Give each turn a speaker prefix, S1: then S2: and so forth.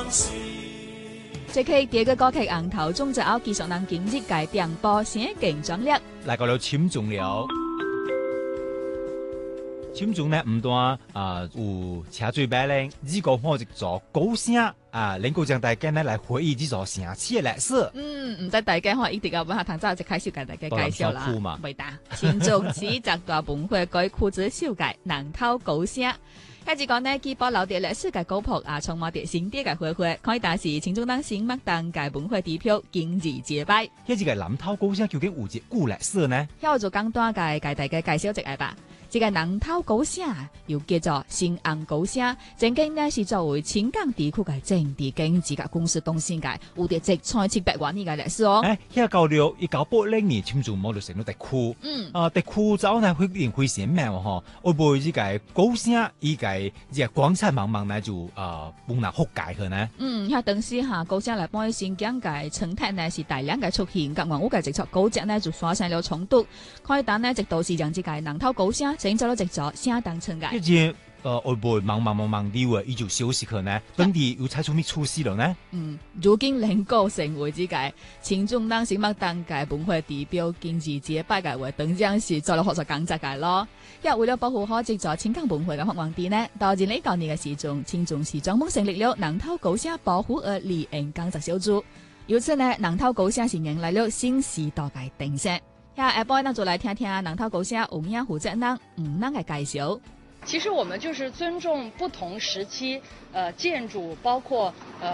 S1: 這期第一個歌曲《紅頭中就拗技術能經濟界電波先勁壯烈，
S2: 來到了簽中了。簽中呢唔單有車最白咧，呢個我就做高聲能夠將大家呢來回憶呢座城市嘅歷史。
S1: 唔使大家可以一定要揾下唐周就開始介大家介紹啦。未打，簽中此集大本會改褲子小界南頭高聲。開始講呢，既保留啲歷史嘅古樸充滿啲新啲嘅回憶，可以打是簽中當新麥當嘅本會地票經濟結拜。
S2: 呢個南頭高聲究竟有隻古歷史呢？
S1: 我做簡單嘅大家介紹一下吧。這個南頭高聲又叫做新安高聲，曾經呢是作為青港地區嘅政治經濟嘅公司董事界，有啲直採700萬年嘅歷史哦。
S2: 呢個1980年簽中冇就成咗地區，地區走呢會變會鮮明喎，會唔會呢個高聲呢個廣產茫茫呢就本來覆蓋佢呢？
S1: 喺當時下高聲嚟幫新疆嘅生態呢是大量嘅出現，咁我嘅直屬高職呢就發生了衝突，可以等呢直到是讓這個南頭高聲整咗直咗相當成嘅。
S2: 一隻會唔會茫啲喎？依就消息佢呢？本地要採取咩措施了呢？
S1: 如今能夠成為之界，簽中當新麥當嘅本會地標經濟結拜嘅活動，將是做了學術講習嘅咯。因為為了保護好直咗青港本會嘅發源地呢，到2019年嘅時鐘，簽中是專門成立了南頭高聲保護和利用講習小組。由此呢，南頭高聲是迎來了新時代嘅定性。下一呢就來聽聽南頭高聲有影負責人吳人嘅介紹。
S3: 其實我們就是尊重不同時期建築，包括